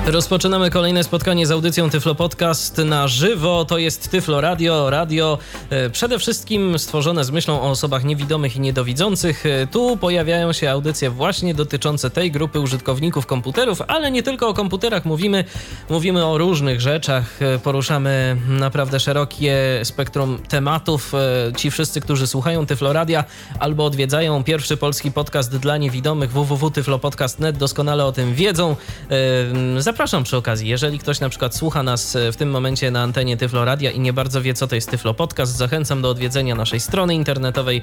Rozpoczynamy kolejne spotkanie z audycją Tyflo Podcast na żywo. To jest Tyflo Radio. Radio przede wszystkim stworzone z myślą o osobach niewidomych i niedowidzących. Tu pojawiają się audycje właśnie dotyczące tej grupy użytkowników komputerów, ale nie tylko o komputerach mówimy o różnych rzeczach. Poruszamy naprawdę szerokie spektrum tematów. Ci wszyscy, którzy słuchają Tyflo Radia albo odwiedzają pierwszy polski podcast dla niewidomych www.tyflopodcast.net doskonale o tym wiedzą. Zapraszam przy okazji, jeżeli ktoś na przykład słucha nas w tym momencie na antenie Tyflo Radia i nie bardzo wie, co to jest Tyflo Podcast, zachęcam do odwiedzenia naszej strony internetowej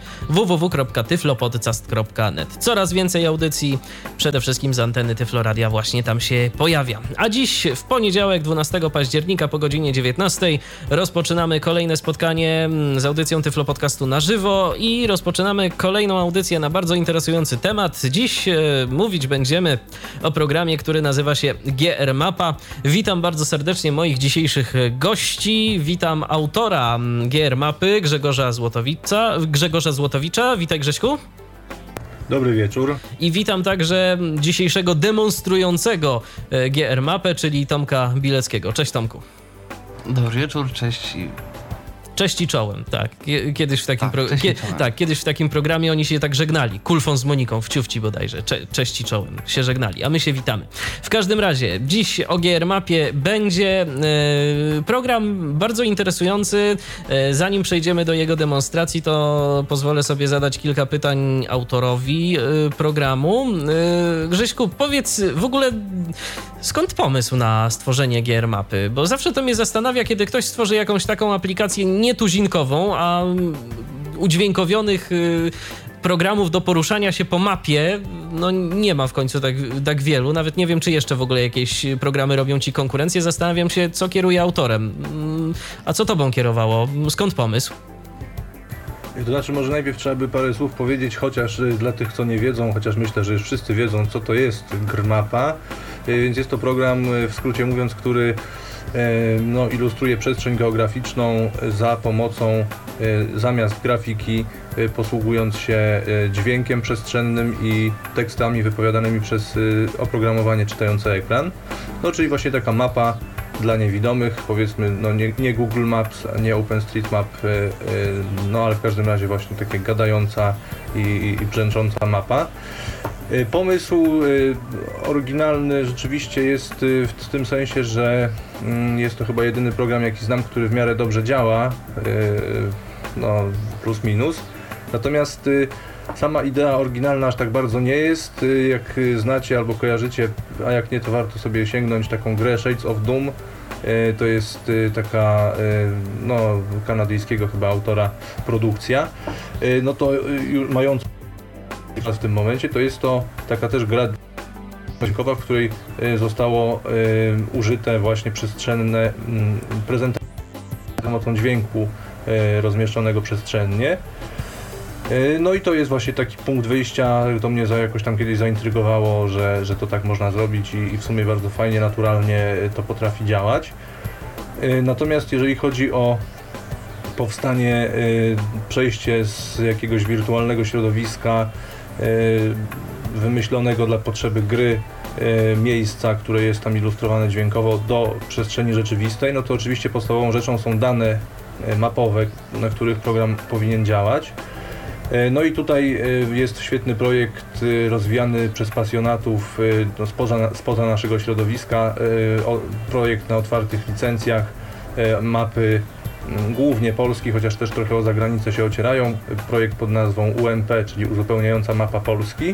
www.tyflopodcast.net. Coraz więcej audycji, przede wszystkim z anteny Tyflo Radia właśnie tam się pojawia. A dziś w poniedziałek 12 października po godzinie 19 rozpoczynamy kolejne spotkanie z audycją Tyflo Podcastu na żywo i rozpoczynamy kolejną audycję na bardzo interesujący temat. Dziś mówić będziemy o programie, który nazywa się GR Mapa. Witam bardzo serdecznie moich dzisiejszych gości. Witam autora GR Mapy, Grzegorza Złotowicza. Witaj, Grześku. Dobry wieczór. I witam także dzisiejszego demonstrującego GR Mapę, czyli Tomka Bileckiego. Cześć, Tomku. Dobry wieczór, cześć. Cześć i czołem, tak. Kiedyś w takim programie oni się tak żegnali. Kulfon z Moniką w Ciufci bodajże. Cześć i czołem się żegnali, a my się witamy. W każdym razie, dziś o GR Mapie będzie program bardzo interesujący. Zanim przejdziemy do jego demonstracji, to pozwolę sobie zadać kilka pytań autorowi programu. Grześku, powiedz w ogóle, skąd pomysł na stworzenie GR Mapy? Bo zawsze to mnie zastanawia, kiedy ktoś stworzy jakąś taką aplikację nietuzinkową, a udźwiękowionych programów do poruszania się po mapie no nie ma w końcu tak wielu. Nawet nie wiem, czy jeszcze w ogóle jakieś programy robią ci konkurencję. Zastanawiam się, co kieruje autorem. A co tobą kierowało? Skąd pomysł? To znaczy, może najpierw trzeba by parę słów powiedzieć, chociaż dla tych, co nie wiedzą, chociaż myślę, że już wszyscy wiedzą, co to jest GR Mapa. Więc jest to program, w skrócie mówiąc, który ilustruje przestrzeń geograficzną za pomocą, zamiast grafiki, posługując się dźwiękiem przestrzennym i tekstami wypowiadanymi przez oprogramowanie czytające ekran. No, czyli właśnie taka mapa dla niewidomych, powiedzmy, no nie Google Maps, nie OpenStreetMap, no ale w każdym razie właśnie takie gadająca i brzęcząca mapa. Pomysł oryginalny rzeczywiście jest w tym sensie, że jest to chyba jedyny program, jaki znam, który w miarę dobrze działa, no plus minus. Natomiast sama idea oryginalna aż tak bardzo nie jest. Jak znacie albo kojarzycie, a jak nie, to warto sobie sięgnąć taką grę Shades of Doom. To jest taka, no, kanadyjskiego chyba autora produkcja. No to już mająca w tym momencie, to jest to taka też gra dźwiękowa, w której zostało użyte właśnie przestrzenne prezentacje za pomocą dźwięku rozmieszczonego przestrzennie. No i to jest właśnie taki punkt wyjścia, to mnie jakoś tam kiedyś zaintrygowało, że to tak można zrobić i w sumie bardzo fajnie, naturalnie to potrafi działać. Natomiast jeżeli chodzi o powstanie, przejście z jakiegoś wirtualnego środowiska wymyślonego dla potrzeby gry, miejsca, które jest tam ilustrowane dźwiękowo, do przestrzeni rzeczywistej, no to oczywiście podstawową rzeczą są dane mapowe, na których program powinien działać. No i tutaj jest świetny projekt rozwijany przez pasjonatów no spoza naszego środowiska, projekt na otwartych licencjach, mapy głównie polski, chociaż też trochę o zagranicę się ocierają, projekt pod nazwą UMP, czyli Uzupełniająca Mapa Polski.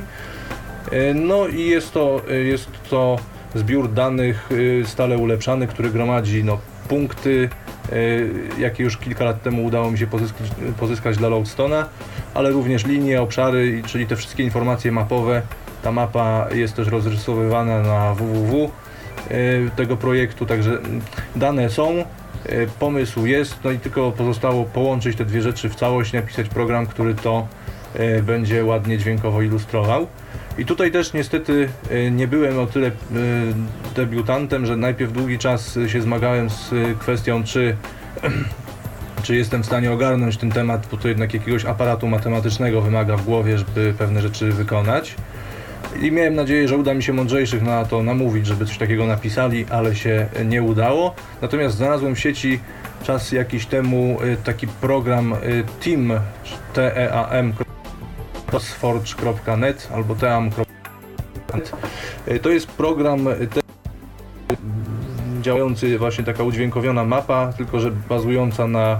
No i jest to zbiór danych stale ulepszany, który gromadzi punkty, jakie już kilka lat temu udało mi się pozyskać dla Loadstone'a, ale również linie, obszary, czyli te wszystkie informacje mapowe. Ta mapa jest też rozrysowywana na www tego projektu, także dane są, pomysł jest, no i tylko pozostało połączyć te dwie rzeczy w całość, napisać program, który to będzie ładnie dźwiękowo ilustrował. I tutaj też niestety nie byłem o tyle debiutantem, że najpierw długi czas się zmagałem z kwestią, czy jestem w stanie ogarnąć ten temat, bo to jednak jakiegoś aparatu matematycznego wymaga w głowie, żeby pewne rzeczy wykonać. I miałem nadzieję, że uda mi się mądrzejszych na to namówić, żeby coś takiego napisali, ale się nie udało. Natomiast znalazłem w sieci czas jakiś temu taki program Team, team.forge.net albo team.net. To jest program działający, właśnie taka udźwiękowiona mapa, tylko że bazująca na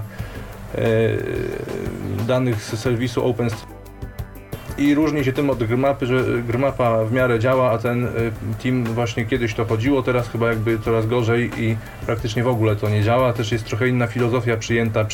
danych z serwisu OpenStreetMap. I różni się tym od GRMAPy, że GRMAPa w miarę działa, a ten Team właśnie kiedyś to chodziło, teraz chyba jakby coraz gorzej i praktycznie w ogóle to nie działa. Też jest trochę inna filozofia przyjęta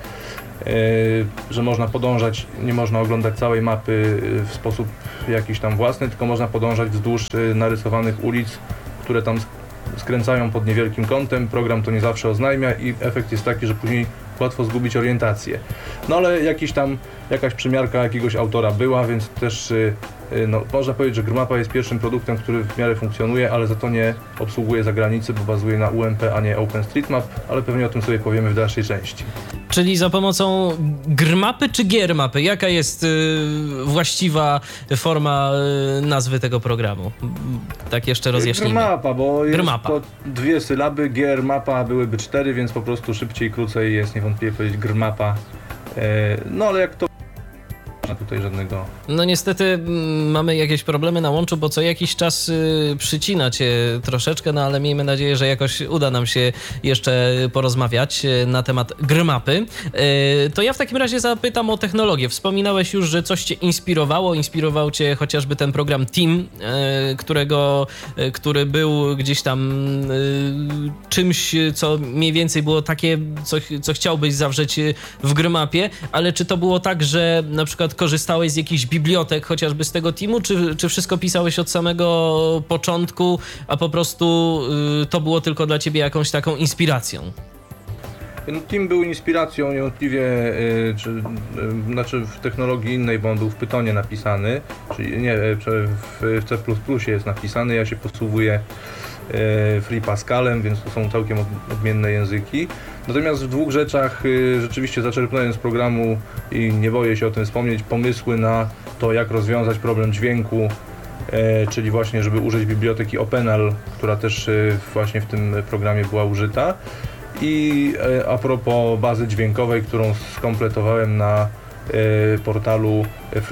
że można podążać, nie można oglądać całej mapy w sposób jakiś tam własny, tylko można podążać wzdłuż narysowanych ulic, które tam skręcają pod niewielkim kątem. Program to nie zawsze oznajmia i efekt jest taki, że później łatwo zgubić orientację. No ale jakaś przymiarka jakiegoś autora była, więc też można powiedzieć, że GRMAPa jest pierwszym produktem, który w miarę funkcjonuje, ale za to nie obsługuje zagranicy, bo bazuje na UMP, a nie OpenStreetMap, ale pewnie o tym sobie powiemy w dalszej części. Czyli za pomocą GRMAPy czy GRMAPy? Jaka jest właściwa forma nazwy tego programu? Tak jeszcze rozjaśnijmy. GRMAPa, bo jest GRMAPa. to 2 sylaby, GRMAPa byłyby 4, więc po prostu szybciej, krócej jest niewątpliwie powiedzieć GRMAPa. No ale jak to tutaj żadnego... No niestety mamy jakieś problemy na łączu, bo co jakiś czas przycina cię troszeczkę, no ale miejmy nadzieję, że jakoś uda nam się jeszcze porozmawiać na temat GRMAPy. To ja w takim razie zapytam o technologię. Wspominałeś już, że coś cię inspirował cię chociażby ten program Team, który był gdzieś tam czymś, co mniej więcej było takie, co chciałbyś zawrzeć w GRMAPie, ale czy to było tak, że na przykład korzystałeś z jakichś bibliotek, chociażby z tego Teamu, czy wszystko pisałeś od samego początku, a po prostu to było tylko dla ciebie jakąś taką inspiracją? No, Team był inspiracją niewątpliwie, znaczy w technologii innej, bo on był w Pythonie napisany, czyli nie, w C++ jest napisany, ja się posługuję Free Pascalem, więc to są całkiem odmienne języki. Natomiast w 2 rzeczach rzeczywiście zaczerpnąłem z programu i nie boję się o tym wspomnieć, pomysły na to, jak rozwiązać problem dźwięku, czyli właśnie, żeby użyć biblioteki Openal, która też właśnie w tym programie była użyta. I a propos bazy dźwiękowej, którą skompletowałem na portalu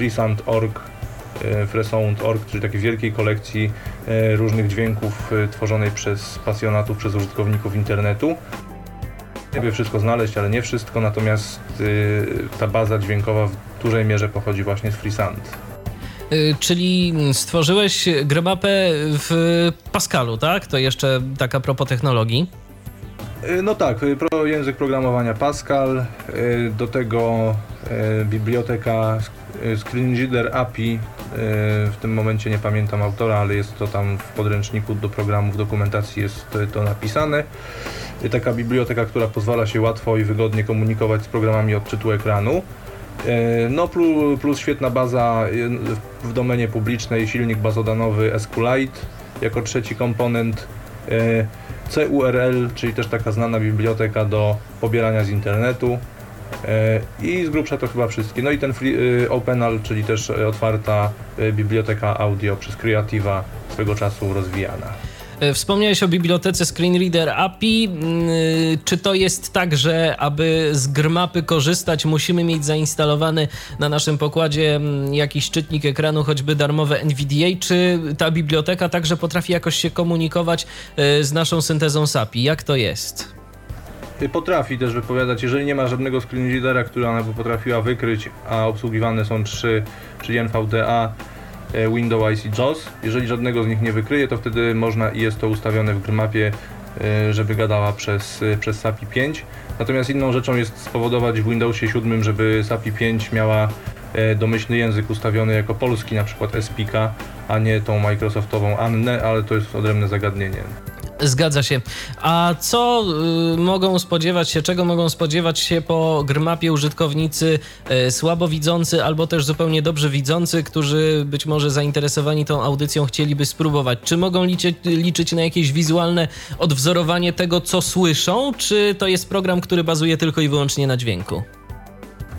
freesound.org, czyli takiej wielkiej kolekcji różnych dźwięków tworzonej przez pasjonatów, przez użytkowników internetu. Nie wiem wszystko znaleźć, ale nie wszystko, natomiast ta baza dźwiękowa w dużej mierze pochodzi właśnie z FreeSound. Czyli stworzyłeś GRMAPę w Pascalu, tak? To jeszcze tak a propos technologii. No tak, język programowania Pascal, do tego biblioteka Screenreader API, w tym momencie nie pamiętam autora, ale jest to tam w podręczniku do programu, w dokumentacji jest to napisane. Taka biblioteka, która pozwala się łatwo i wygodnie komunikować z programami odczytu ekranu. No plus świetna baza w domenie publicznej, silnik bazodanowy SQLite jako trzeci komponent. CURL, czyli też taka znana biblioteka do pobierania z internetu i z grubsza to chyba wszystkie. No i ten Openal, czyli też otwarta biblioteka audio przez Creative'a, swego czasu rozwijana. Wspomniałeś o bibliotece Screenreader API. Czy to jest tak, że aby z GRMAPy korzystać, musimy mieć zainstalowany na naszym pokładzie jakiś czytnik ekranu, choćby darmowe NVDA, czy ta biblioteka także potrafi jakoś się komunikować z naszą syntezą z API? Jak to jest? Potrafi też wypowiadać, jeżeli nie ma żadnego screenreadera, który ona by potrafiła wykryć, a obsługiwane są 3, czyli NVDA, Windows i JAWS. Jeżeli żadnego z nich nie wykryje, to wtedy można i jest to ustawione w GRMAPie, żeby gadała przez SAPI 5. Natomiast inną rzeczą jest spowodować w Windowsie 7, żeby SAPI 5 miała domyślny język ustawiony jako polski, na przykład SPIKA, a nie tą microsoftową Annę, ale to jest odrębne zagadnienie. Zgadza się. A co mogą spodziewać się, czego mogą spodziewać się po GRMAPie użytkownicy słabowidzący albo też zupełnie dobrze widzący, którzy być może zainteresowani tą audycją chcieliby spróbować? Czy mogą liczyć na jakieś wizualne odwzorowanie tego, co słyszą, czy to jest program, który bazuje tylko i wyłącznie na dźwięku?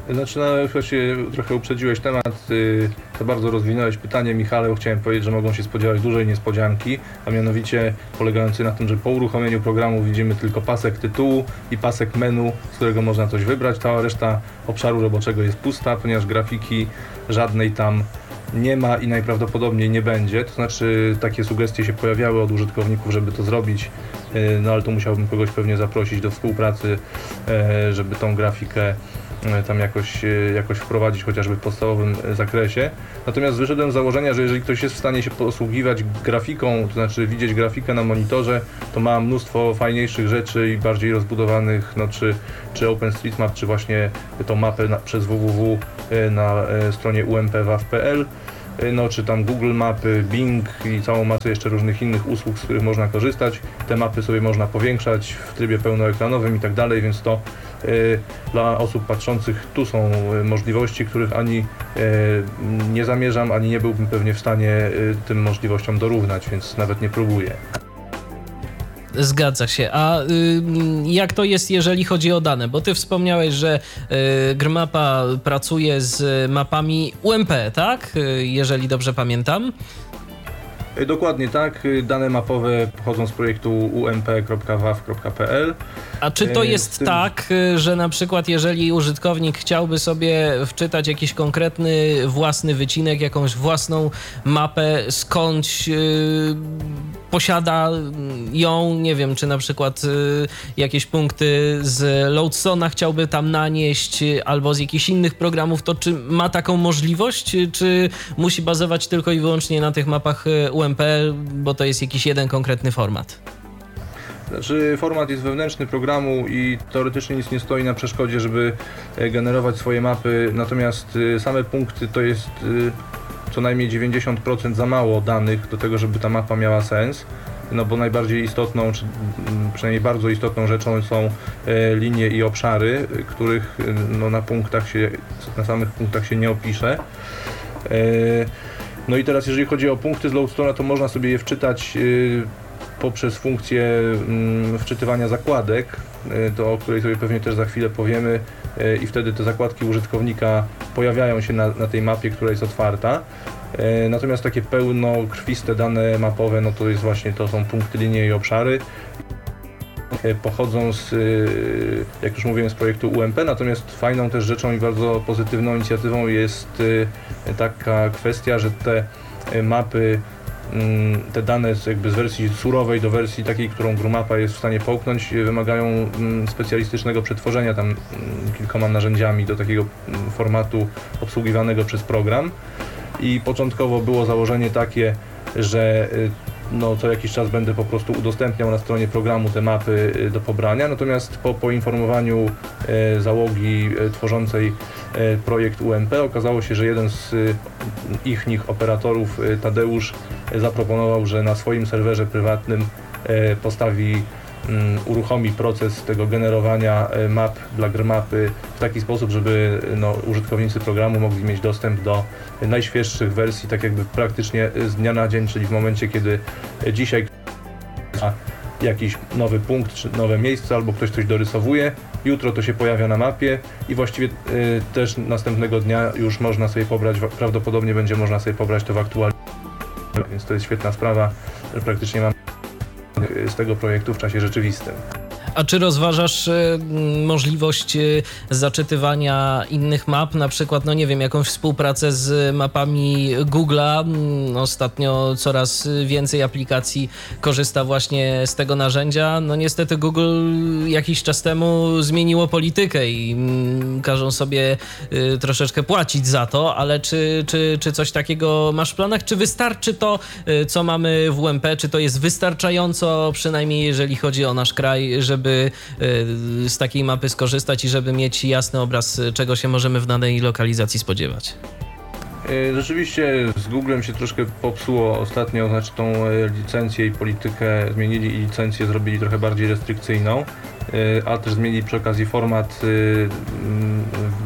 Znaczy, właśnie trochę uprzedziłeś temat, to bardzo rozwinąłeś pytanie, Michale, chciałem powiedzieć, że mogą się spodziewać dużej niespodzianki, a mianowicie polegającej na tym, że po uruchomieniu programu widzimy tylko pasek tytułu i pasek menu, z którego można coś wybrać. Cała reszta obszaru roboczego jest pusta, ponieważ grafiki żadnej tam nie ma i najprawdopodobniej nie będzie. To znaczy, takie sugestie się pojawiały od użytkowników, żeby to zrobić, no ale to musiałbym kogoś pewnie zaprosić do współpracy, żeby tą grafikę tam jakoś wprowadzić, chociażby w podstawowym zakresie. Natomiast wyszedłem z założenia, że jeżeli ktoś jest w stanie się posługiwać grafiką, to znaczy widzieć grafikę na monitorze, to ma mnóstwo fajniejszych rzeczy i bardziej rozbudowanych, no czy OpenStreetMap, czy właśnie tą mapę przez www na stronie umpwaw.pl, no czy tam Google Mapy, Bing i całą masę jeszcze różnych innych usług, z których można korzystać. Te mapy sobie można powiększać w trybie pełnoekranowym i tak dalej, więc to dla osób patrzących tu są możliwości, których ani nie zamierzam, ani nie byłbym pewnie w stanie tym możliwościom dorównać, więc nawet nie próbuję. Zgadza się. A jak to jest, jeżeli chodzi o dane? Bo ty wspomniałeś, że GRMAPA pracuje z mapami UMP, tak? Jeżeli dobrze pamiętam. Dokładnie tak. Dane mapowe pochodzą z projektu ump.waw.pl. A czy to jest tak, że na przykład jeżeli użytkownik chciałby sobie wczytać jakiś konkretny własny wycinek, jakąś własną mapę, skądś posiada ją, nie wiem, czy na przykład jakieś punkty z Loadstone'a chciałby tam nanieść, albo z jakichś innych programów, to czy ma taką możliwość, czy musi bazować tylko i wyłącznie na tych mapach UMP, bo to jest jakiś jeden konkretny format? Znaczy, format jest wewnętrzny programu i teoretycznie nic nie stoi na przeszkodzie, żeby generować swoje mapy, natomiast same punkty to jest co najmniej 90% za mało danych do tego, żeby ta mapa miała sens, no bo najbardziej istotną, czy przynajmniej bardzo istotną rzeczą są linie i obszary, których no, na samych punktach się nie opisze. No i teraz jeżeli chodzi o punkty z Loadstone'a, to można sobie je wczytać poprzez funkcję wczytywania zakładek, o której sobie pewnie też za chwilę powiemy, i wtedy te zakładki użytkownika pojawiają się na tej mapie, która jest otwarta. Natomiast takie pełnokrwiste dane mapowe, no to są punkty, linie i obszary. Pochodzą jak już mówiłem, z projektu UMP, natomiast fajną też rzeczą i bardzo pozytywną inicjatywą jest taka kwestia, że te mapy, te dane jakby z wersji surowej do wersji takiej, którą GRMAPA jest w stanie połknąć, wymagają specjalistycznego przetworzenia tam kilkoma narzędziami do takiego formatu obsługiwanego przez program. I początkowo było założenie takie, że no, co jakiś czas będę po prostu udostępniał na stronie programu te mapy do pobrania, natomiast po poinformowaniu załogi tworzącej projekt UMP okazało się, że jeden z ich operatorów, Tadeusz, zaproponował, że na swoim serwerze prywatnym uruchomi proces tego generowania map dla GRMAPy w taki sposób, żeby użytkownicy programu mogli mieć dostęp do najświeższych wersji, tak jakby praktycznie z dnia na dzień, czyli w momencie, kiedy dzisiaj jakiś nowy punkt, czy nowe miejsce, albo ktoś coś dorysowuje, jutro to się pojawia na mapie i właściwie też następnego dnia już można sobie pobrać, prawdopodobnie będzie można sobie pobrać to w aktualnie, więc to jest świetna sprawa, że praktycznie mam z tego projektu w czasie rzeczywistym. A czy rozważasz możliwość zaczytywania innych map, na przykład, no nie wiem, jakąś współpracę z mapami Google'a? Ostatnio coraz więcej aplikacji korzysta właśnie z tego narzędzia. No niestety Google jakiś czas temu zmieniło politykę i każą sobie troszeczkę płacić za to, ale czy coś takiego masz w planach? Czy wystarczy to, co mamy w UMP? Czy to jest wystarczająco, przynajmniej jeżeli chodzi o nasz kraj, żeby z takiej mapy skorzystać i żeby mieć jasny obraz, czego się możemy w danej lokalizacji spodziewać? Rzeczywiście z Googlem się troszkę popsuło ostatnio, znaczy tą licencję i politykę zmienili i licencję zrobili trochę bardziej restrykcyjną, a też zmienili przy okazji format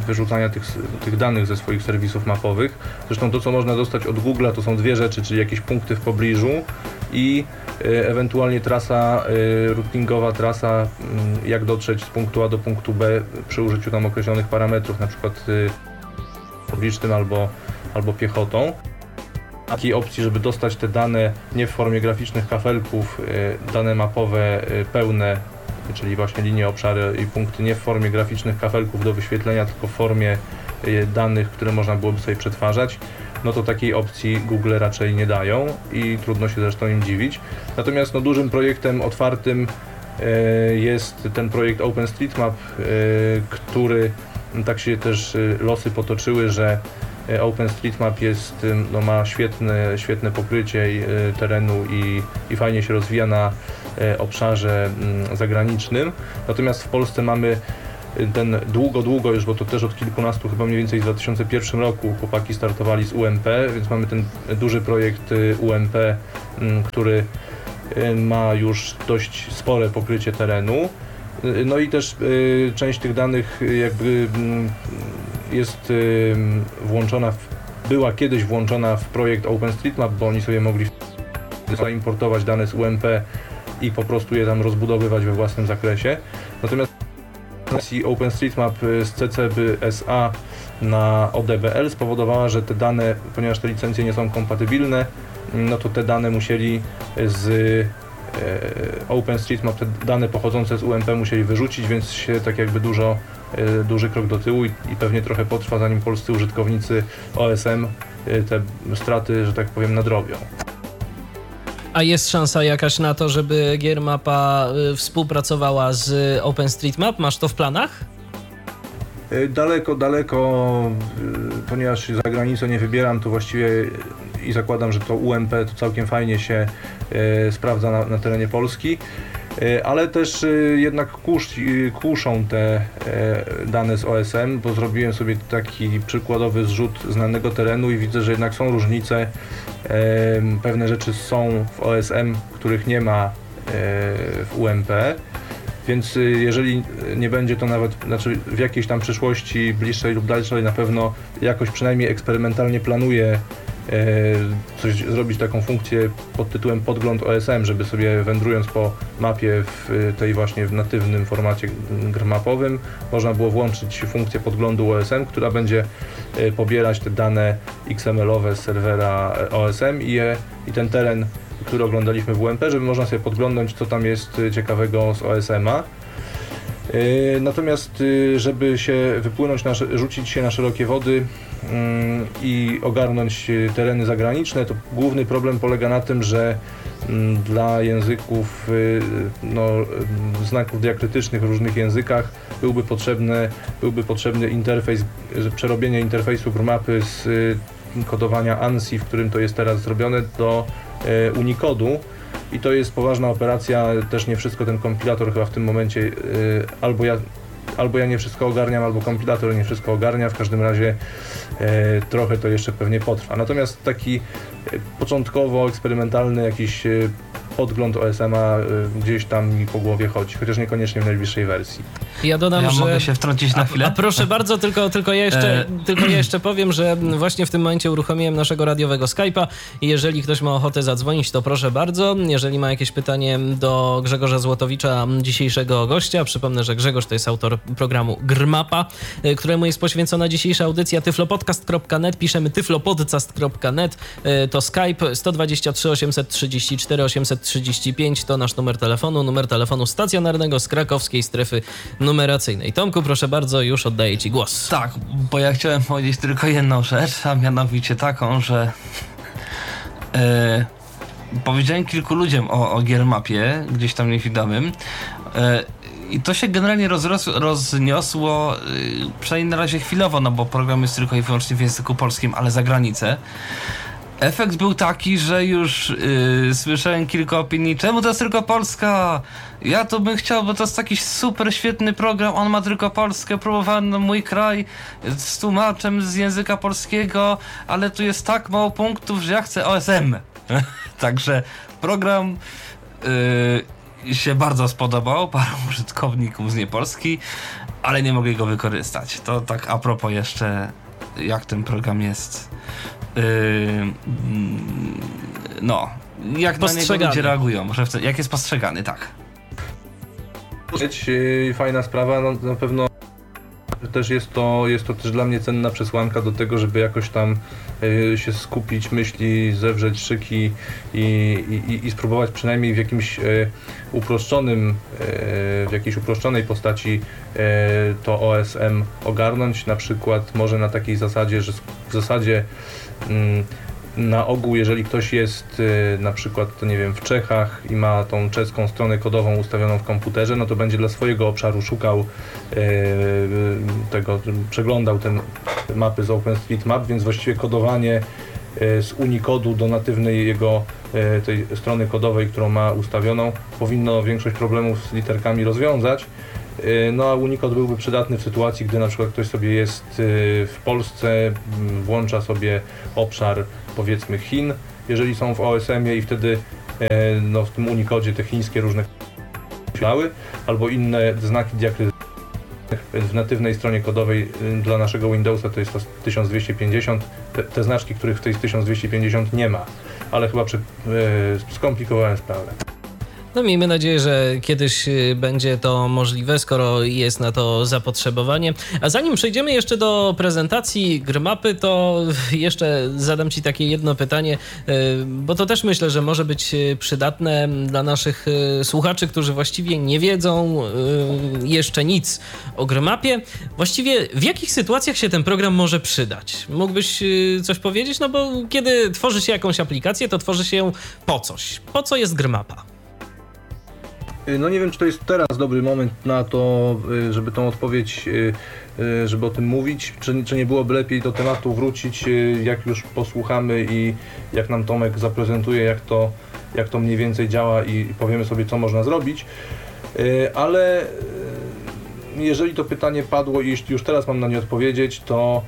wyrzucania tych danych ze swoich serwisów mapowych. Zresztą to, co można dostać od Google'a, to są dwie rzeczy, czyli jakieś punkty w pobliżu i ewentualnie trasa routingowa, trasa jak dotrzeć z punktu A do punktu B przy użyciu tam określonych parametrów, na przykład publicznym albo piechotą. Takiej opcji, żeby dostać te dane nie w formie graficznych kafelków, dane mapowe pełne, czyli właśnie linie, obszary i punkty, nie w formie graficznych kafelków do wyświetlenia, tylko w formie danych, które można byłoby sobie przetwarzać, no to takiej opcji Google raczej nie dają i trudno się zresztą im dziwić. Natomiast no, dużym projektem otwartym jest ten projekt OpenStreetMap, który tak się też losy potoczyły, że OpenStreetMap ma świetne pokrycie terenu i fajnie się rozwija na obszarze zagranicznym. Natomiast w Polsce mamy ten długo już, bo to też od kilkunastu, chyba mniej więcej z 2001 roku chłopaki startowali z UMP, więc mamy ten duży projekt UMP, który ma już dość spore pokrycie terenu. No i też część tych danych jakby jest była kiedyś włączona w projekt OpenStreetMap, bo oni sobie mogli zaimportować dane z UMP i po prostu je tam rozbudowywać we własnym zakresie. Natomiast OpenStreetMap z CC BY SA na ODBL spowodowała, że te dane, ponieważ te licencje nie są kompatybilne, no to te dane musieli z OpenStreetMap, te dane pochodzące z UMP musieli wyrzucić, więc się tak jakby duży krok do tyłu i pewnie trochę potrwa, zanim polscy użytkownicy OSM te straty, że tak powiem, nadrobią. A jest szansa jakaś na to, żeby Giermapa współpracowała z OpenStreetMap? Masz to w planach? Daleko, ponieważ za granicę nie wybieram, to właściwie i zakładam, że to UMP to całkiem fajnie się sprawdza na terenie Polski, ale też jednak kuszą te dane z OSM, bo zrobiłem sobie taki przykładowy zrzut znanego terenu i widzę, że jednak są różnice. Pewne rzeczy są w OSM, których nie ma w UMP. Więc jeżeli nie będzie to nawet, znaczy w jakiejś tam przyszłości bliższej lub dalszej, na pewno jakoś przynajmniej eksperymentalnie planuję zrobić taką funkcję pod tytułem podgląd OSM, żeby sobie wędrując po mapie w tej właśnie w natywnym formacie grmapowym można było włączyć funkcję podglądu OSM, która będzie pobierać te dane XML-owe z serwera OSM i ten teren, który oglądaliśmy w UMP, żeby można sobie podglądać, co tam jest ciekawego z OSM-a. Natomiast żeby się wypłynąć, rzucić się na szerokie wody i ogarnąć tereny zagraniczne, to główny problem polega na tym, że dla języków, znaków diakrytycznych w różnych językach byłby potrzebny interfejs, przerobienie interfejsu grmapy z kodowania ANSI, w którym to jest teraz zrobione, do Unikodu. I to jest poważna operacja, też nie wszystko ten kompilator chyba w tym momencie, albo ja nie wszystko ogarniam, albo kompilator nie wszystko ogarnia, w każdym razie trochę to jeszcze pewnie potrwa. Natomiast taki początkowo eksperymentalny jakiś podgląd OSM-a gdzieś tam mi po głowie chodzi, chociaż niekoniecznie w najbliższej wersji. Ja dodam, że... mogę się wtrącić na chwilę? A proszę bardzo, tylko ja jeszcze powiem, że właśnie w tym momencie uruchomiłem naszego radiowego Skype'a i jeżeli ktoś ma ochotę zadzwonić, to proszę bardzo. Jeżeli ma jakieś pytanie do Grzegorza Złotowicza, dzisiejszego gościa, przypomnę, że Grzegorz to jest autor programu Grmapa, któremu jest poświęcona dzisiejsza audycja tyflopodcast.net, piszemy tyflopodcast.net, to Skype 123 834 835 to nasz numer telefonu stacjonarnego z krakowskiej strefy numeracyjnej. Tomku, proszę bardzo, już oddaję Ci głos. Tak, bo ja chciałem powiedzieć tylko jedną rzecz, a mianowicie taką, że powiedziałem kilku ludziom o Giermapie, gdzieś tam niewidomym, i to się generalnie rozniosło, przynajmniej na razie chwilowo, no bo program jest tylko i wyłącznie w języku polskim, ale za granicę. Efekt był taki, że już słyszałem kilka opinii, czemu to jest tylko Polska? Ja to bym chciał, bo to jest taki super świetny program, on ma tylko Polskę, próbowałem mój kraj z tłumaczem z języka polskiego, ale tu jest tak mało punktów, że ja chcę OSM. Także program się bardzo spodobał paru użytkowników z niepolski ale nie mogę go wykorzystać. To tak a propos jeszcze, jak ten program jest, no, jak na niego ludzie reagują, jak jest postrzegany, tak. Fajna sprawa, no, na pewno też jest to też dla mnie cenna przesłanka do tego, żeby jakoś tam się skupić, myśli, zewrzeć szyki i spróbować przynajmniej w jakimś w jakiejś uproszczonej postaci to OSM ogarnąć, na przykład może na takiej zasadzie, że w zasadzie na ogół, jeżeli ktoś jest na przykład, to nie wiem, w Czechach i ma tą czeską stronę kodową ustawioną w komputerze, no to będzie dla swojego obszaru szukał przeglądał te mapy z OpenStreetMap, więc właściwie kodowanie z Unikodu do natywnej jego tej strony kodowej, którą ma ustawioną, powinno większość problemów z literkami rozwiązać. No a Unicode byłby przydatny w sytuacji, gdy na przykład ktoś sobie jest w Polsce, włącza sobie obszar powiedzmy Chin, jeżeli są w OSM-ie i wtedy no, w tym Unicodzie te chińskie różne albo inne znaki diakrytyczne. W natywnej stronie kodowej dla naszego Windowsa to jest to 1250, te znaczki, których w tej 1250 nie ma, ale chyba skomplikowałem sprawę. No miejmy nadzieję, że kiedyś będzie to możliwe, skoro jest na to zapotrzebowanie. A zanim przejdziemy jeszcze do prezentacji GRMAPy, to jeszcze zadam Ci takie jedno pytanie, bo to też myślę, że może być przydatne dla naszych słuchaczy, którzy właściwie nie wiedzą jeszcze nic o GRMAPie. Właściwie w jakich sytuacjach się ten program może przydać? Mógłbyś coś powiedzieć? No bo kiedy tworzy się jakąś aplikację, to tworzy się ją po coś. Po co jest GRMAPa? No nie wiem, czy to jest teraz dobry moment na to, żeby tą odpowiedź, żeby o tym mówić, czy nie byłoby lepiej do tematu wrócić, jak już posłuchamy i jak nam Tomek zaprezentuje, jak to mniej więcej działa i powiemy sobie, co można zrobić. Ale jeżeli to pytanie padło i jeśli już teraz mam na nie odpowiedzieć, to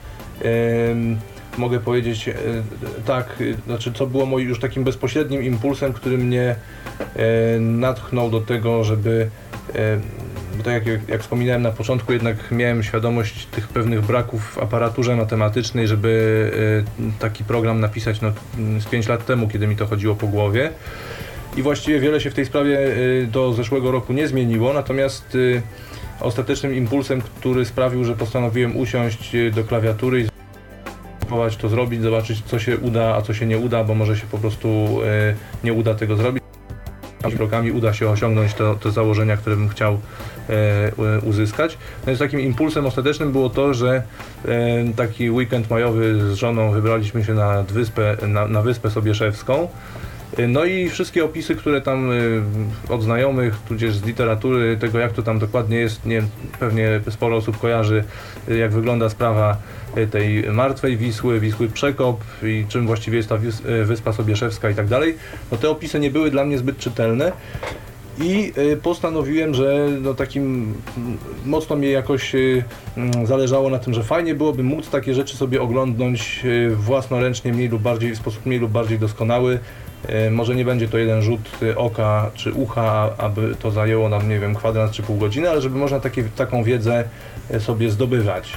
mogę powiedzieć tak, znaczy co było moim już takim bezpośrednim impulsem, który mnie natchnął do tego, żeby, bo tak jak wspominałem na początku, jednak miałem świadomość tych pewnych braków w aparaturze matematycznej, żeby taki program napisać z 5 lat temu, kiedy mi to chodziło po głowie. I właściwie wiele się w tej sprawie do zeszłego roku nie zmieniło, natomiast ostatecznym impulsem, który sprawił, że postanowiłem usiąść do klawiatury i spróbować to zrobić, zobaczyć, co się uda, a co się nie uda, bo może się po prostu nie uda tego zrobić. Krokami uda się osiągnąć te założenia, które bym chciał uzyskać. No więc takim impulsem ostatecznym było to, że taki weekend majowy z żoną wybraliśmy się na Wyspę Sobieszewską. No i wszystkie opisy, które tam od znajomych, tudzież z literatury, tego jak to tam dokładnie jest, pewnie sporo osób kojarzy, jak wygląda sprawa tej martwej Wisły Przekop i czym właściwie jest ta Wyspa Sobieszewska i tak dalej. No te opisy nie były dla mnie zbyt czytelne i postanowiłem, że no takim mocno mi jakoś zależało na tym, że fajnie byłoby móc takie rzeczy sobie oglądnąć własnoręcznie, w sposób mniej lub bardziej doskonały. Może nie będzie to jeden rzut oka czy ucha, aby to zajęło nam, nie wiem, kwadrans czy pół godziny, ale żeby można taką wiedzę sobie zdobywać.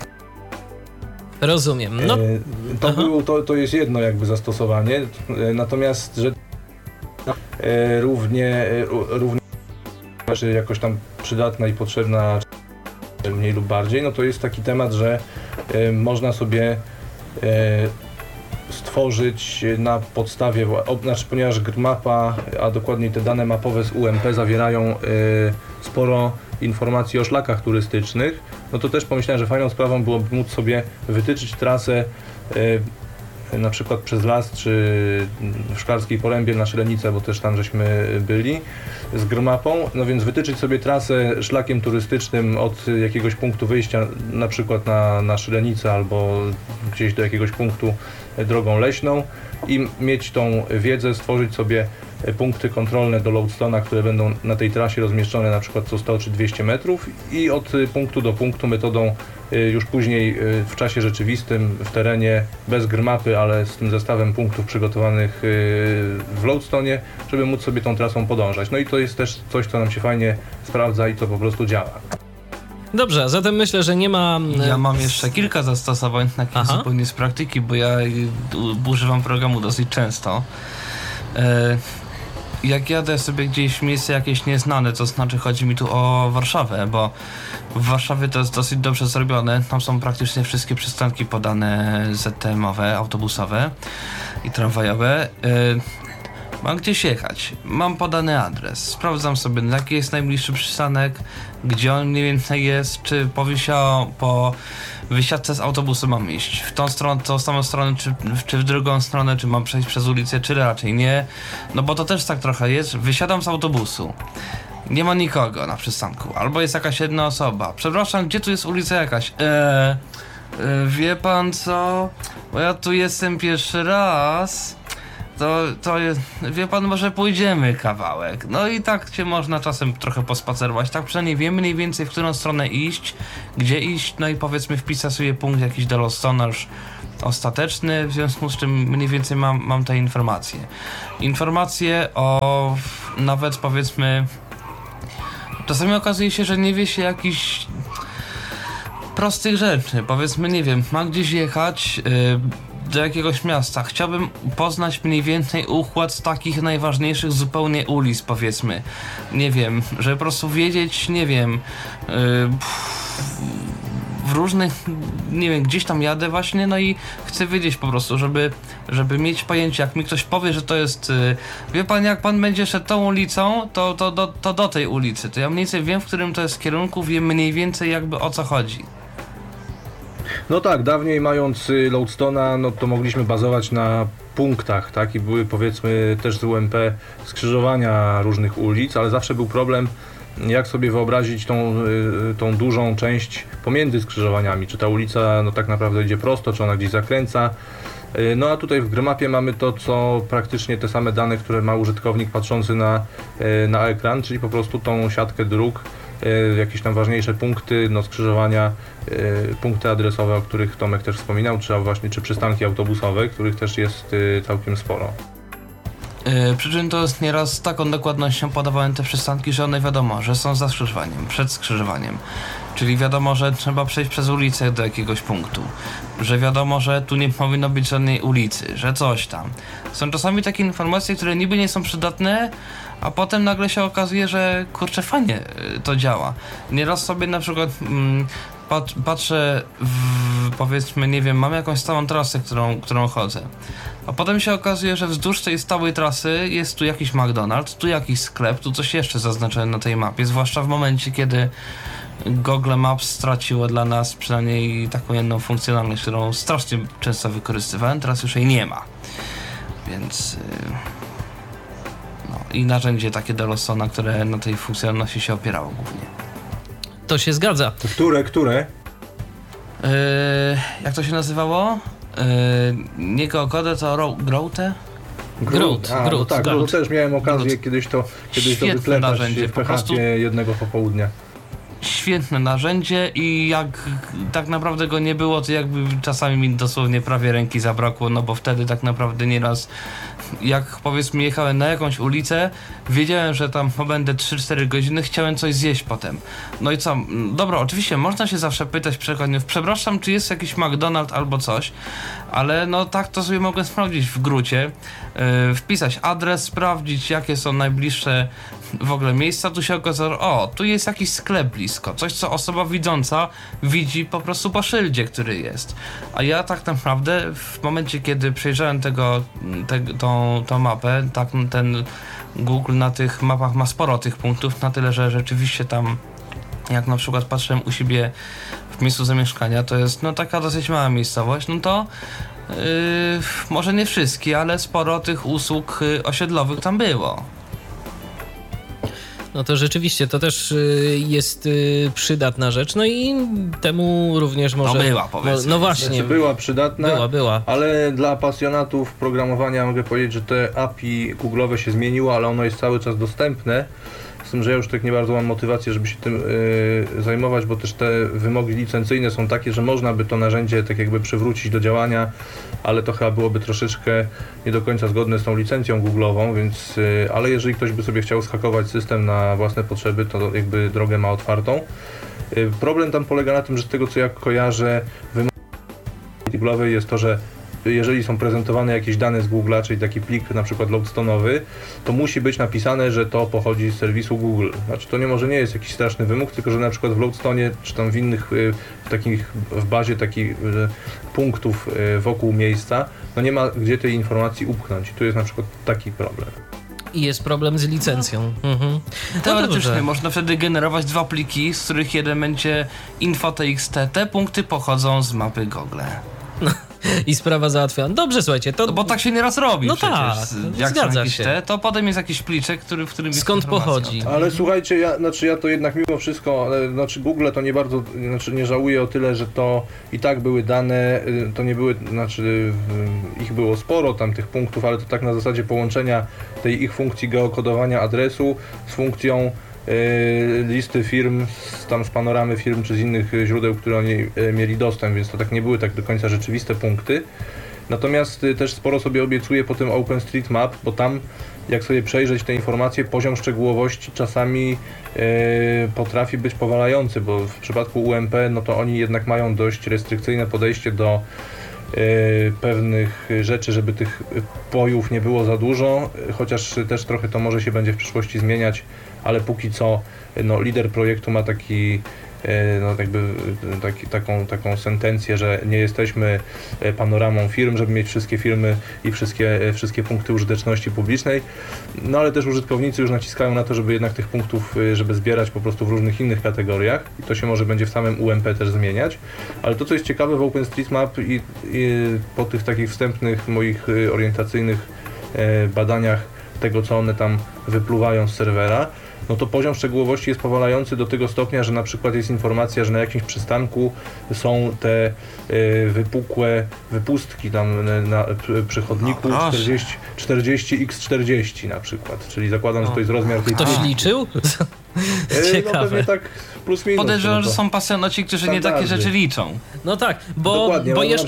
Rozumiem. No. To jest jedno jakby zastosowanie, natomiast że równie jakoś tam przydatna i potrzebna mniej lub bardziej, no to jest taki temat, że można sobie stworzyć na podstawie, ponieważ GRMAPa, a dokładniej te dane mapowe z UMP zawierają sporo informacji o szlakach turystycznych, no to też pomyślałem, że fajną sprawą byłoby móc sobie wytyczyć trasę na przykład przez las, czy w Szklarskiej Porębie na Szylenicę, bo też tam żeśmy byli z GRMAPą, no więc wytyczyć sobie trasę szlakiem turystycznym od jakiegoś punktu wyjścia, na przykład na Szylenicę albo gdzieś do jakiegoś punktu drogą leśną i mieć tą wiedzę, stworzyć sobie punkty kontrolne do loadstone'a, które będą na tej trasie rozmieszczone na przykład co 100 czy 200 metrów i od punktu do punktu metodą już później w czasie rzeczywistym, w terenie, bez GRMAPy, ale z tym zestawem punktów przygotowanych w loadstone'ie, żeby móc sobie tą trasą podążać. No i to jest też coś, co nam się fajnie sprawdza i co po prostu działa. Dobrze, a zatem myślę, że nie ma... Ja mam jeszcze kilka zastosowań takich zupełnie z praktyki, bo ja używam programu dosyć często. Jak jadę sobie gdzieś w miejsce jakieś nieznane, to znaczy chodzi mi tu o Warszawę, bo w Warszawie to jest dosyć dobrze zrobione. Tam są praktycznie wszystkie przystanki podane ZTM-owe, autobusowe i tramwajowe. Mam gdzieś jechać, mam podany adres, sprawdzam sobie, jaki jest najbliższy przystanek, gdzie on mniej więcej jest, czy po wysiadce z autobusu mam iść w tą stronę, tą samą stronę, czy w drugą stronę, czy mam przejść przez ulicę, czy raczej nie. No bo to też tak trochę jest, wysiadam z autobusu, nie ma nikogo na przystanku, albo jest jakaś jedna osoba. Przepraszam, gdzie tu jest ulica jakaś? Wie pan co? Bo ja tu jestem pierwszy raz. To jest, wie pan, może pójdziemy kawałek. No i tak cię można czasem trochę pospacerować. Tak przynajmniej wiem mniej więcej, w którą stronę iść, gdzie iść, no i powiedzmy wpisać sobie punkt jakiś dostosowarz ostateczny, w związku z czym mniej więcej mam te informacje. Informacje o nawet powiedzmy, czasami okazuje się, że nie wie się jakichś prostych rzeczy. Powiedzmy, nie wiem, mam gdzieś jechać do jakiegoś miasta. Chciałbym poznać mniej więcej układ takich najważniejszych zupełnie ulic, powiedzmy. Nie wiem, żeby po prostu wiedzieć, nie wiem, w różnych, nie wiem, gdzieś tam jadę właśnie, no i chcę wiedzieć po prostu, żeby mieć pojęcie, jak mi ktoś powie, że to jest, wie pan, jak pan będzie szedł tą ulicą, to do tej ulicy, to ja mniej więcej wiem, w którym to jest kierunku, wiem mniej więcej jakby o co chodzi. No tak, dawniej mając Loadstone'a, no to mogliśmy bazować na punktach, tak? I były powiedzmy też z UMP skrzyżowania różnych ulic, ale zawsze był problem, jak sobie wyobrazić tą dużą część pomiędzy skrzyżowaniami. Czy ta ulica no tak naprawdę idzie prosto, czy ona gdzieś zakręca. No a tutaj w Grmapie mamy to, co praktycznie te same dane, które ma użytkownik patrzący na ekran, czyli po prostu tą siatkę dróg, jakieś tam ważniejsze punkty, no skrzyżowania, punkty adresowe, o których Tomek też wspominał, czy przystanki autobusowe, których też jest całkiem sporo. Przy czym to jest nieraz z taką dokładnością podawane te przystanki, że one wiadomo, że są za skrzyżowaniem, przed skrzyżowaniem. Czyli wiadomo, że trzeba przejść przez ulicę do jakiegoś punktu. Że wiadomo, że tu nie powinno być żadnej ulicy, że coś tam. Są czasami takie informacje, które niby nie są przydatne, a potem nagle się okazuje, że kurczę, fajnie to działa. Nieraz sobie na przykład patrzę powiedzmy, nie wiem, mam jakąś stałą trasę, którą chodzę. A potem się okazuje, że wzdłuż tej stałej trasy jest tu jakiś McDonald's, tu jakiś sklep, tu coś jeszcze zaznaczone na tej mapie, zwłaszcza w momencie, kiedy Google Maps straciło dla nas przynajmniej taką jedną funkcjonalność, którą strasznie często wykorzystywałem, teraz już jej nie ma. Więc no i narzędzie takie do Loadstone'a, które na tej funkcjonalności się opierało głównie. To się zgadza. Które? Jak to się nazywało? Nie Geocoder, to Groute? Grout. No tak, no też miałem okazję kiedyś to wypletać narzędzie, w PHP jednego popołudnia. Świetne narzędzie i jak tak naprawdę go nie było, to jakby czasami mi dosłownie prawie ręki zabrakło, no bo wtedy tak naprawdę nieraz jak powiedzmy jechałem na jakąś ulicę, wiedziałem, że tam pobędę 3-4 godziny, chciałem coś zjeść potem. No i co? Dobra, oczywiście można się zawsze pytać przechodniów, przepraszam, czy jest jakiś McDonald's albo coś, ale no tak to sobie mogłem sprawdzić w Grucie, wpisać adres, sprawdzić jakie są najbliższe w ogóle miejsca, tu się okazało, o, tu jest jakiś sklep blisko, coś co osoba widząca widzi po prostu po szyldzie, który jest. A ja tak naprawdę w momencie, kiedy przejrzałem tą mapę, tak ten Google na tych mapach ma sporo tych punktów, na tyle, że rzeczywiście tam, jak na przykład patrzyłem u siebie w miejscu zamieszkania, to jest no taka dosyć mała miejscowość, no to może nie wszystkie, ale sporo tych usług osiedlowych tam było. No to rzeczywiście, to też jest przydatna rzecz, no i temu również może... No była, powiedzmy. No właśnie. Znaczy była przydatna, była. Ale dla pasjonatów programowania mogę powiedzieć, że te API Google'owe się zmieniło, ale ono jest cały czas dostępne. Z tym, że ja już tak nie bardzo mam motywację, żeby się tym zajmować, bo też te wymogi licencyjne są takie, że można by to narzędzie tak jakby przywrócić do działania, ale to chyba byłoby troszeczkę nie do końca zgodne z tą licencją Google'ową, więc, ale jeżeli ktoś by sobie chciał zhakować system na własne potrzeby, to jakby drogę ma otwartą. Problem tam polega na tym, że z tego co ja kojarzę, Google'owej jest to, że jeżeli są prezentowane jakieś dane z Google'a, czyli taki plik na przykład loadstone'owy, to musi być napisane, że to pochodzi z serwisu Google. Znaczy to nie jest jakiś straszny wymóg, tylko że na przykład w loadstone'ie, czy tam w innych w bazie takich punktów wokół miejsca, no nie ma gdzie tej informacji upchnąć. I tu jest na przykład taki problem. I jest problem z licencją. Mhm. Teoretycznie można wtedy generować 2 pliki, z których jeden będzie info.txt. Te punkty pochodzą z mapy Google. I sprawa załatwiona. Dobrze, słuchajcie, to... No bo tak się nieraz robi no przecież. Tak, jak zgadza się. to potem jest jakiś pliczek, w którym jest skąd pochodzi. Ale słuchajcie, ja to jednak mimo wszystko, Google to nie bardzo, nie żałuję o tyle, że to i tak były dane, to nie były, ich było sporo tam tych punktów, ale to tak na zasadzie połączenia tej ich funkcji geokodowania adresu z funkcją listy firm, z panoramy firm czy z innych źródeł, które oni mieli dostęp, więc to tak nie były tak do końca rzeczywiste punkty. Natomiast też sporo sobie obiecuję po tym OpenStreetMap, bo tam jak sobie przejrzeć te informacje, poziom szczegółowości czasami potrafi być powalający, bo w przypadku UMP no to oni jednak mają dość restrykcyjne podejście do pewnych rzeczy, żeby tych pojów nie było za dużo, chociaż też trochę to może się będzie w przyszłości zmieniać, ale póki co lider projektu ma taką sentencję, że nie jesteśmy panoramą firm, żeby mieć wszystkie firmy i wszystkie punkty użyteczności publicznej, no ale też użytkownicy już naciskają na to, żeby jednak tych punktów, żeby zbierać po prostu w różnych innych kategoriach i to się może będzie w samym UMP też zmieniać, ale to co jest ciekawe w OpenStreetMap i po tych takich wstępnych moich orientacyjnych badaniach tego, co one tam wypluwają z serwera, no to poziom szczegółowości jest powalający do tego stopnia, że na przykład jest informacja, że na jakimś przystanku są te wypukłe wypustki tam przy chodniku 40x40 na przykład, czyli zakładam, że to jest rozmiar tej... Ktoś liczył? Ciekawe. No pewnie tak plus minus. Podejrzewam, że są pasjonaci, którzy nie takie rzeczy liczą. No tak, bo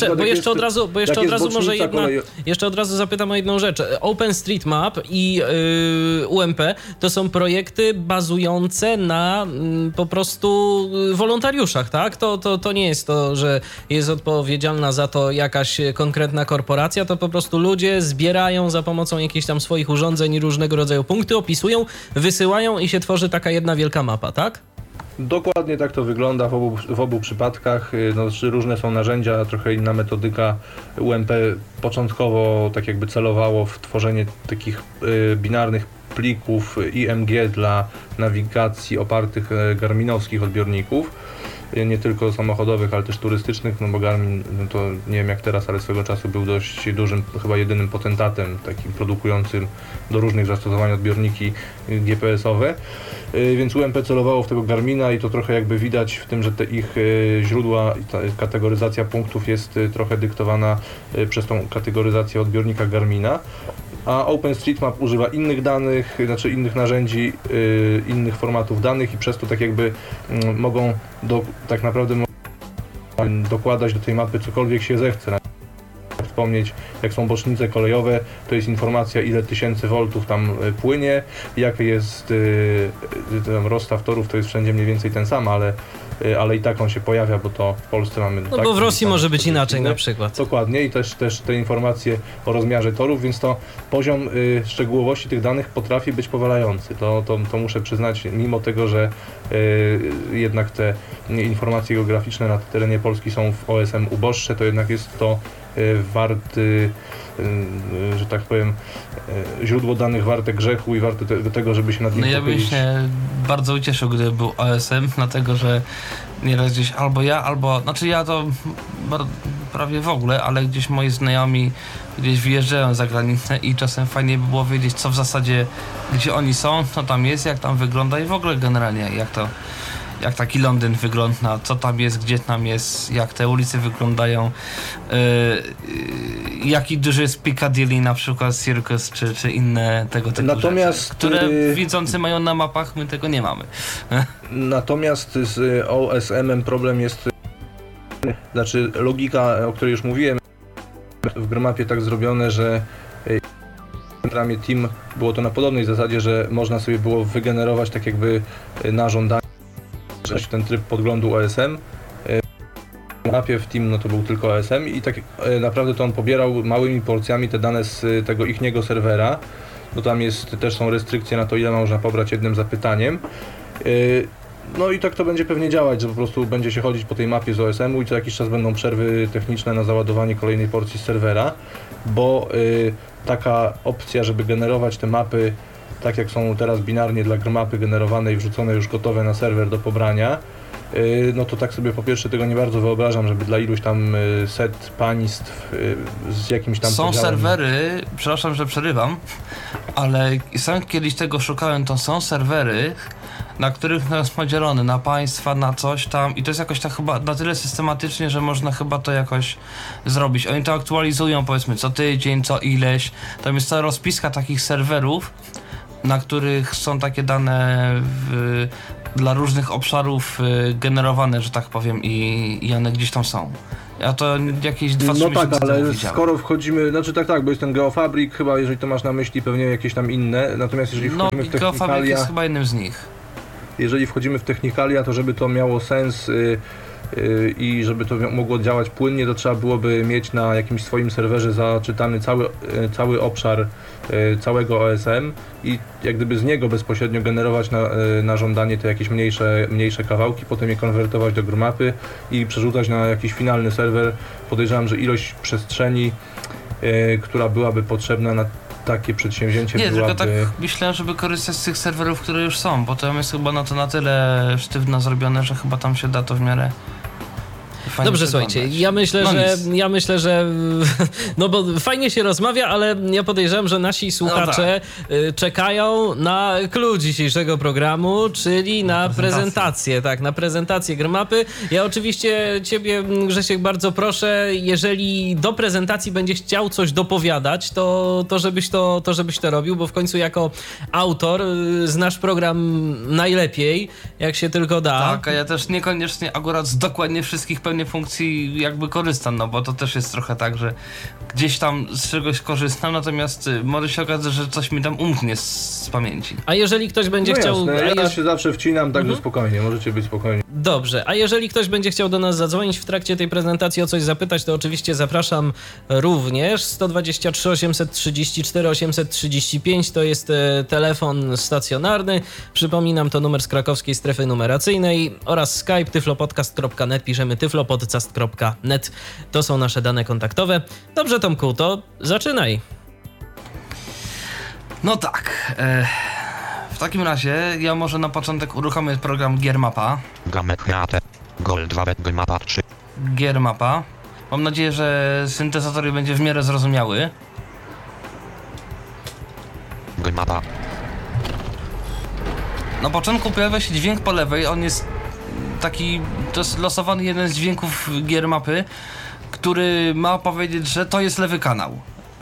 jeszcze od razu zapytam o jedną rzecz. OpenStreetMap i UMP to są projekty bazujące na po prostu wolontariuszach, tak? To nie jest to, że jest odpowiedzialna za to jakaś konkretna korporacja, to po prostu ludzie zbierają za pomocą jakichś tam swoich urządzeń różnego rodzaju punkty, opisują, wysyłają i się tworzy taka jedna wielka mapa, tak? Dokładnie tak to wygląda w obu przypadkach. Różne są narzędzia, trochę inna metodyka. UMP początkowo tak jakby celowało w tworzenie takich binarnych plików IMG dla nawigacji opartych garminowskich odbiorników. Nie tylko samochodowych, ale też turystycznych, no bo Garmin, no to nie wiem jak teraz, ale swego czasu był dość dużym, chyba jedynym potentatem takim produkującym do różnych zastosowań odbiorniki GPS-owe, więc UMP celowało w tego Garmina i to trochę jakby widać w tym, że te ich źródła i ta kategoryzacja punktów jest trochę dyktowana przez tą kategoryzację odbiornika Garmina. A OpenStreetMap używa innych danych, znaczy innych narzędzi, innych formatów danych i przez to tak jakby mogą tak naprawdę dokładać do tej mapy cokolwiek się zechce. Wspomnieć, jak są bocznice kolejowe, to jest informacja, ile tysięcy voltów tam płynie, jaki jest rozstaw torów, to jest wszędzie mniej więcej ten sam, ale i tak on się pojawia, bo to w Polsce mamy... No bo w Rosji może być inaczej na przykład. Dokładnie i też te informacje o rozmiarze torów, więc to poziom szczegółowości tych danych potrafi być powalający. To muszę przyznać, mimo tego, że jednak te informacje geograficzne na terenie Polski są w OSM uboższe, to jednak jest to warty, że tak powiem, źródło danych warte grzechu i warte tego, żeby się nad nim pochylić. Ja bym się bardzo ucieszył, gdyby był OSM, dlatego że nieraz gdzieś znaczy ja to prawie w ogóle, ale gdzieś moi znajomi gdzieś wyjeżdżają za granicę i czasem fajnie by było wiedzieć, co w zasadzie, gdzie oni są, co tam jest, jak tam wygląda i w ogóle generalnie jak taki Londyn wygląda, co tam jest, gdzie tam jest, jak te ulice wyglądają, jaki duży jest Piccadilly, na przykład Circus, czy inne tego typu rzeczy, które widzący mają na mapach, my tego nie mamy. Natomiast z OSM-em problem jest, znaczy logika, o której już mówiłem, w GRMAP-ie tak zrobione, że w ramię Team było to na podobnej zasadzie, że można sobie było wygenerować tak jakby na żądanie, też ten tryb podglądu OSM. Na mapie w Team no to był tylko OSM i tak naprawdę to on pobierał małymi porcjami te dane z tego ichniego serwera. No tam też są restrykcje na to, ile można pobrać jednym zapytaniem. No i tak to będzie pewnie działać, że po prostu będzie się chodzić po tej mapie z OSM-u i co jakiś czas będą przerwy techniczne na załadowanie kolejnej porcji z serwera, bo taka opcja, żeby generować te mapy tak jak są teraz binarnie dla grmapy generowane i wrzucone już gotowe na serwer do pobrania, no to tak sobie po pierwsze tego nie bardzo wyobrażam, żeby dla iluś tam set państw z jakimś tam są podziałem... serwery, przepraszam, że przerywam, ale sam kiedyś tego szukałem, to są serwery, na których to jest podzielony na państwa, na coś tam i to jest jakoś tak chyba na tyle systematycznie, że można chyba to jakoś zrobić. Oni to aktualizują powiedzmy co tydzień, co ileś, tam jest cała rozpiska takich serwerów, na których są takie dane dla różnych obszarów generowane, że tak powiem, i one gdzieś tam są. Ja to jakieś 2-3 No tak, ale widziałem. skoro wchodzimy, znaczy tak, bo jest ten Geofabrik, chyba jeżeli to masz na myśli pewnie jakieś tam inne, natomiast jeżeli wchodzimy w Geofabrik technikalia... jest chyba jednym z nich. Jeżeli wchodzimy w technikalia, to żeby to miało sens i żeby to mogło działać płynnie, to trzeba byłoby mieć na jakimś swoim serwerze zaczytany cały obszar całego OSM i jak gdyby z niego bezpośrednio generować na żądanie te jakieś mniejsze kawałki, potem je konwertować do grmapy i przerzucać na jakiś finalny serwer. Podejrzewam, że ilość przestrzeni, która byłaby potrzebna na takie przedsięwzięcie nie, byłaby... tylko tak myślę, żeby korzystać z tych serwerów, które już są, bo to jest chyba na tyle sztywno zrobione, że chyba tam się da to w miarę fajnie Dobrze, przeglądać. słuchajcie, ja myślę, że no bo fajnie się rozmawia, ale ja podejrzewam, że nasi słuchacze czekają na clue dzisiejszego programu, czyli na prezentację, tak, na prezentację grmapy. Ja oczywiście ciebie, Grzesiek, bardzo proszę, jeżeli do prezentacji będziesz chciał coś dopowiadać, to żebyś to robił, bo w końcu jako autor znasz program najlepiej, jak się tylko da. Tak, a ja też niekoniecznie akurat z dokładnie wszystkich pewnie funkcji jakby korzystam, no bo to też jest trochę tak, że gdzieś tam z czegoś korzystam, natomiast może się okazać, że coś mi tam umknie z pamięci. A jeżeli ktoś będzie chciał... Ja się zawsze wcinam, także spokojnie, możecie być spokojni. Dobrze, a jeżeli ktoś będzie chciał do nas zadzwonić w trakcie tej prezentacji o coś zapytać, to oczywiście zapraszam również. 123 834 835 to jest telefon stacjonarny. Przypominam, to numer z krakowskiej strefy numeracyjnej oraz Skype tyflopodcast.net, piszemy tyflopodcast.net. To są nasze dane kontaktowe. Dobrze, Tomku, to zaczynaj. No tak, w takim razie ja może na początek uruchomię program Giermapa. Giermapa 3. Giermapa. Mam nadzieję, że syntezator będzie w miarę zrozumiały. Giermapa. Na początku pojawia się dźwięk po lewej, on jest taki, to jest losowany jeden z dźwięków Giermapy, który ma powiedzieć, że to jest lewy kanał.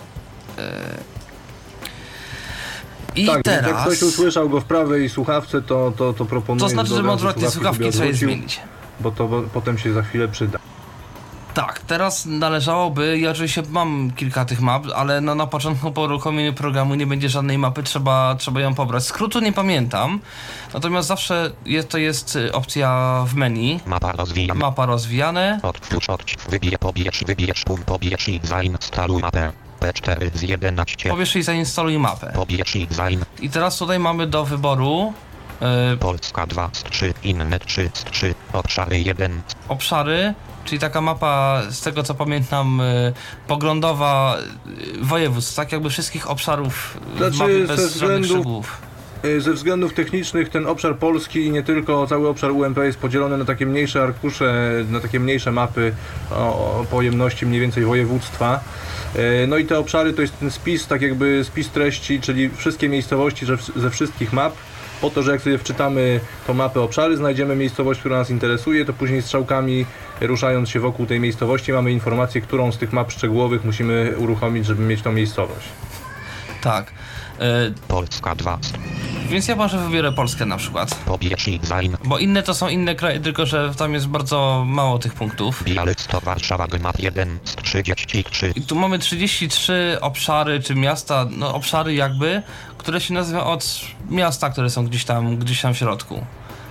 I tak, teraz... jak ktoś usłyszał go w prawej słuchawce, to proponuję... To znaczy, że ma odwrotnie słuchawki trzeba je odwrócił, zmienić. Bo to potem się za chwilę przyda. Tak, teraz należałoby, ja oczywiście mam kilka tych map, ale no na początku po uruchomieniu programu nie będzie żadnej mapy, trzeba ją pobrać. Skrótu nie pamiętam, natomiast zawsze to jest opcja w menu. Mapa rozwijane. Otwórz, wybierz, pobierz i zainstaluj mapę. P4 z 11. Pobierz i zainstaluj mapę. Pobierz i I teraz tutaj mamy do wyboru Polska 2 z 3, inne 3 z 3, obszary 1. obszary, czyli taka mapa, z tego co pamiętam, poglądowa województw, tak jakby wszystkich obszarów mapy bez żadnych szczegółów. Ze względów technicznych ten obszar polski i nie tylko, cały obszar UMP jest podzielony na takie mniejsze arkusze, na takie mniejsze mapy o pojemności mniej więcej województwa. No i te obszary to jest ten spis, tak jakby spis treści, czyli wszystkie miejscowości ze wszystkich map. Po to, że jak sobie wczytamy tą mapę obszary, znajdziemy miejscowość, która nas interesuje, to później strzałkami ruszając się wokół tej miejscowości mamy informację, którą z tych map szczegółowych musimy uruchomić, żeby mieć tą miejscowość. Tak. Polska 2. Więc ja może wybiorę Polskę na przykład. Pobierz i Bo inne to są inne kraje, tylko że tam jest bardzo mało tych punktów. Białystok, Warszawa, Gmap 1 z 33. I tu mamy 33 obszary, czy miasta, no obszary jakby, które się nazywają od miasta, które są gdzieś tam w środku.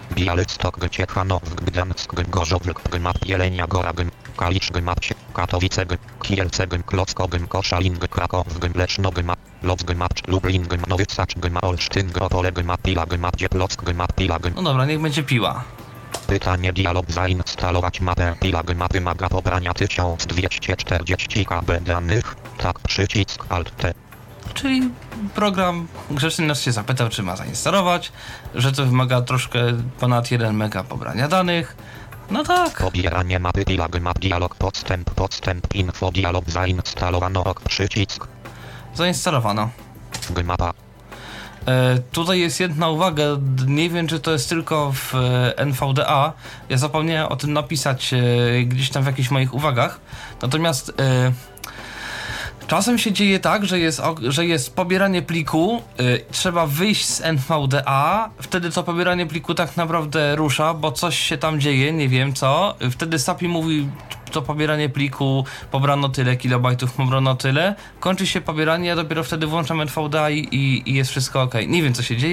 Białystok, Ciechanów, Gdańsk, Gorzów, Gmap, Jelenia Góra, Kalisz, Gmap, Katowice, Kielce, Klocko, Koszalin, Kraków, Leszno, Loc, Lublin, Nowy Sacz, Olsztyn, Opole, Pila, Dzieplock, Pila. No dobra, niech będzie Piła. Pytanie dialog zainstalować mapę Pila wymaga pobrania 1240 KB danych. Tak, przycisk Alt T. Czyli program grzecznie nas się zapytał, czy ma zainstalować, że to wymaga troszkę ponad 1 mega pobrania danych. No tak. Pobieranie mapy Pila map dialog podstęp info dialog zainstalowano przycisk. Zainstalowano. Gmapa. Tutaj jest jedna uwaga, nie wiem czy to jest tylko w NVDA, ja zapomniałem o tym napisać gdzieś tam w jakichś moich uwagach, natomiast czasem się dzieje tak, że jest pobieranie pliku, trzeba wyjść z NVDA, wtedy to pobieranie pliku tak naprawdę rusza, bo coś się tam dzieje, nie wiem co, wtedy SAPI mówi, to pobieranie pliku, pobrano tyle kilobajtów, pobrano tyle, kończy się pobieranie, ja dopiero wtedy włączam NVDA i jest wszystko ok. Nie wiem co się dzieje.